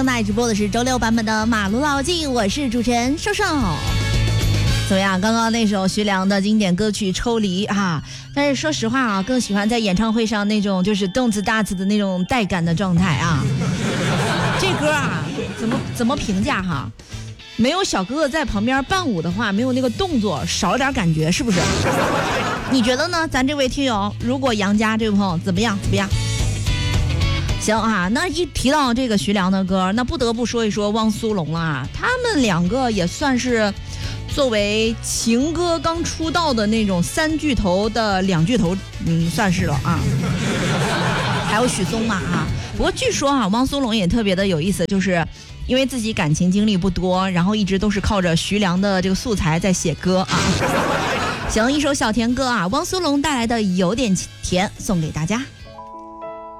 正在直播的是周六版本的马路老记，我是主持人瘦瘦。怎么样？刚刚那首徐良的经典歌曲《抽离》啊，但是说实话啊，更喜欢在演唱会上那种就是动次打次的那种带感的状态啊。这歌啊，怎么评价哈？没有小哥哥在旁边伴舞的话，没有那个动作，少了点感觉，是不是？你觉得呢？咱这位听友，如果杨家这位朋友怎么样？行啊，那一提到这个徐良的歌，那不得不说一说汪苏泷了啊。他们两个也算是作为情歌刚出道的那种三巨头的两巨头，算是了啊。还有许嵩嘛啊。不过据说啊，汪苏泷也特别的有意思，就是因为自己感情经历不多，然后一直都是靠着徐良的这个素材在写歌啊。行，一首小甜歌啊，汪苏泷带来的有点甜送给大家。